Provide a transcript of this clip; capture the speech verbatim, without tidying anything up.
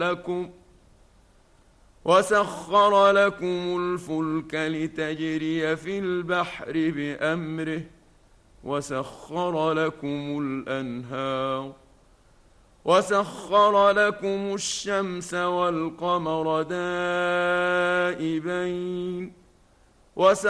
لكم وسخر لكم الفلك لتجري في البحر بأمره وسخر لكم الأنهار وسخر لكم الشمس والقمر دائبين